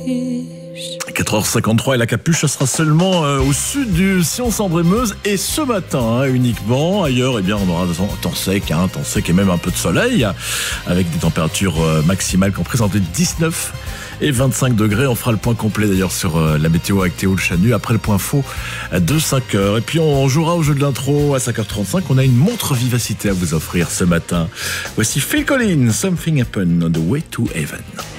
4h53 et la capuche, ça sera seulement au sud du Sion-Sambre-et-Meuse et ce matin uniquement. Ailleurs, eh bien, on aura temps sec et même un peu de soleil avec des températures maximales comprises entre 19 et 25 degrés. On fera le point complet d'ailleurs sur la météo avec Théo Le Chanu après le point faux de 5h. Et puis on jouera au jeu de l'intro à 5h35. On a une montre vivacité à vous offrir ce matin. Voici Phil Collins, Something Happened on the Way to Heaven.